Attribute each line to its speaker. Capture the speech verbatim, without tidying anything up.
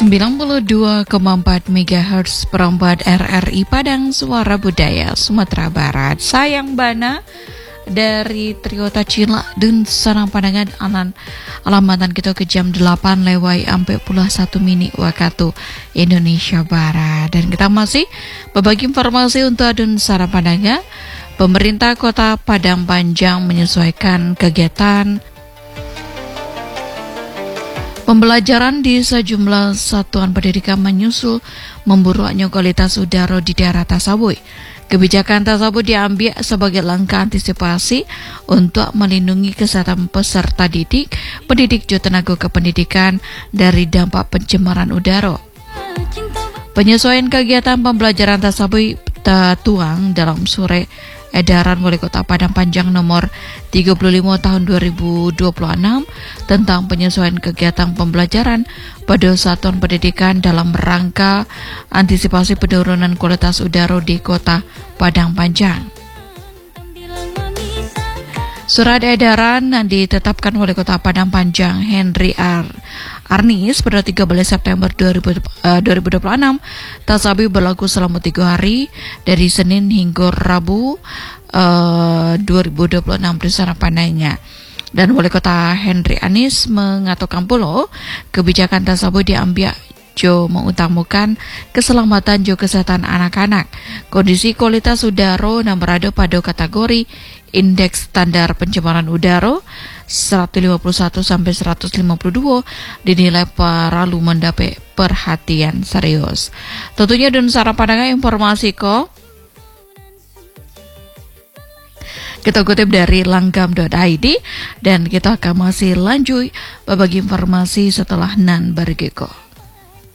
Speaker 1: sembilan puluh dua koma empat megahertz perempat R R I Padang Suara Budaya Sumatera Barat. Sayang Bana dari Trio Tacila dan Sarang Pandangan alan alamatan kita ke jam delapan lewai ampe pula satu mini waktu Indonesia Barat. Dan kita masih berbagi informasi untuk adun Sarang Pandangan. Pemerintah Kota Padang Panjang menyesuaikan kegiatan pembelajaran di sejumlah satuan pendidikan menyusul memburuknya kualitas udara di daerah tersebut. Kebijakan tersebut diambil sebagai langkah antisipasi untuk melindungi kesehatan peserta didik, pendidik dan tenaga kependidikan dari dampak pencemaran udara. Penyesuaian kegiatan pembelajaran tersebut tertuang dalam surat edaran Wali Kota Padang Panjang nomor tiga puluh lima tahun dua ribu dua puluh enam tentang penyesuaian kegiatan pembelajaran pada satuan pendidikan dalam rangka antisipasi penurunan kualitas udara di Kota Padang Panjang. Surat edaran yang ditetapkan Wali Kota Padang Panjang Henry R. Arnis pada tiga belas September dua ribu dua puluh enam tersebut berlaku selama tiga hari dari Senin hingga Rabu uh, dua ribu dua puluh enam di sana pandainya. Dan Wali Kota Henry Arnis mengatakan pula kebijakan tersebut diambil jo mengutamakan keselamatan jo kesehatan anak-anak. Kondisi kualitas udara yang berada pada kategori indeks standar pencemaran udara seratus lima puluh satu sampai seratus lima puluh dua dinilai perlu mendapat perhatian serius. Tentunya dan sarang pandangan informasi kok kita kutip dari langgam dot i d dan kita akan masih lanjut berbagi informasi setelah nan bergeko.